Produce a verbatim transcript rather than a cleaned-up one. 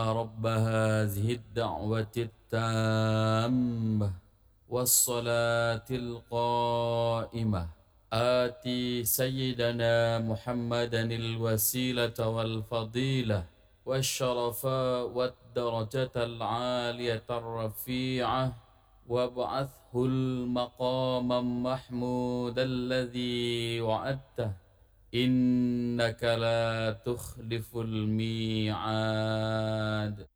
رب هذه الدعوة التامة والصلاة القائمة آتي سيدنا محمدا الوسيلة والفضيلة والشرف والدرجة العالية الرفيعة وابعثه المقام المحمود الذي وعدته إنك لا تخلف الميعاد.